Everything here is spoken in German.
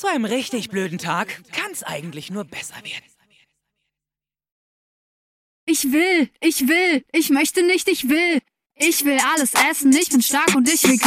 so einem richtig blöden Tag kann's eigentlich nur besser werden. Ich möchte nicht, ich will alles essen, ich bin stark und ich will